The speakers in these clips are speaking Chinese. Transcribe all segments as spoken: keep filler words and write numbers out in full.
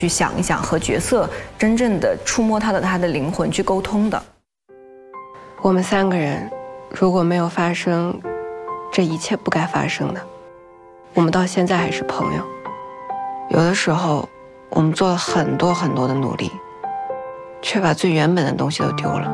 去想一想和角色真正的触摸他的他的灵魂去沟通的。我们三个人如果没有发生这一切不该发生的，我们到现在还是朋友。有的时候我们做了很多很多的努力，却把最原本的东西都丢了。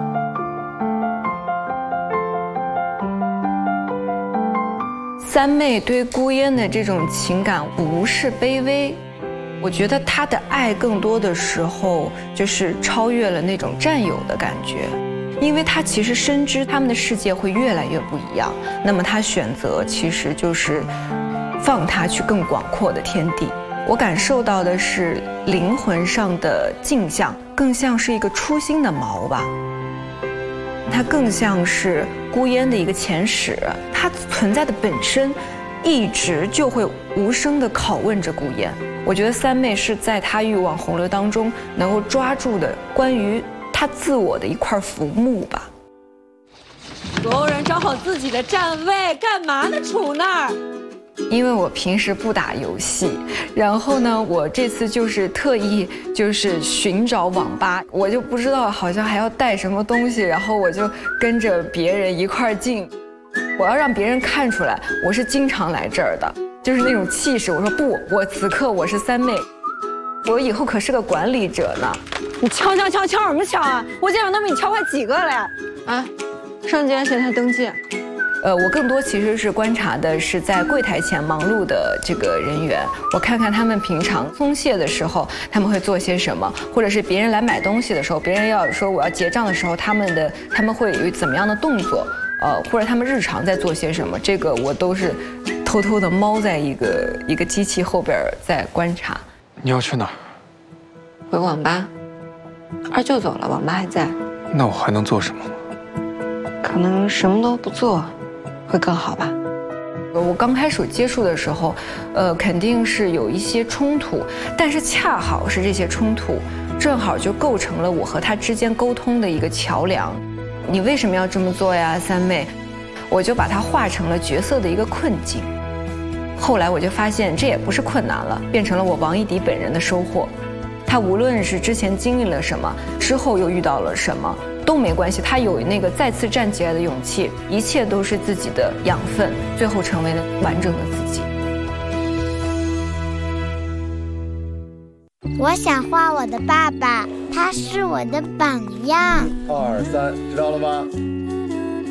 三妹对顾烟的这种情感不是卑微，我觉得她的爱更多的时候就是超越了那种占有的感觉，因为她其实深知他们的世界会越来越不一样，那么她选择其实就是放她去更广阔的天地。我感受到的是灵魂上的镜像，更像是一个初心的锚吧。它更像是顾烟的一个前史，它存在的本身一直就会无声地拷问着顾烟。我觉得三妹是在她欲望洪流当中能够抓住的关于她自我的一块浮木吧。 所有人找好自己的站位，干嘛呢？杵那儿。 因为我平时不打游戏，然后呢，我这次就是特意就是寻找网吧，我就不知道好像还要带什么东西，然后我就跟着别人一块进，我要让别人看出来我是经常来这儿的，就是那种气势。我说不，我此刻我是三妹，我以后可是个管理者呢。 你敲敲敲敲什么敲啊？我这场都比你敲快几个了呀！啊，上节谁才登记？ 呃，我更多其实是观察的是在柜台前忙碌的这个人员，我看看他们平常松懈的时候他们会做些什么，或者是别人来买东西的时候，别人要说我要结账的时候，他们的他们会有怎么样的动作，呃，或者他们日常在做些什么，这个我都是偷偷的猫在一个一个机器后边在观察。 你要去哪儿？ 回网吧。二舅走了，网吧还在。 那我还能做什么？ 可能什么都不做会更好吧。我刚开始接触的时候，呃，肯定是有一些冲突，但是恰好是这些冲突，正好就构成了我和他之间沟通的一个桥梁。你为什么要这么做呀，三妹？我就把它化成了角色的一个困境。后来我就发现这也不是困难了，变成了我王一迪本人的收获。他无论是之前经历了什么，之后又遇到了什么，都没关系，他有那个再次站起来的勇气，一切都是自己的养分，最后成为了完整的自己。 我想画我的爸爸，他是我的榜样。 二三，知道了吗？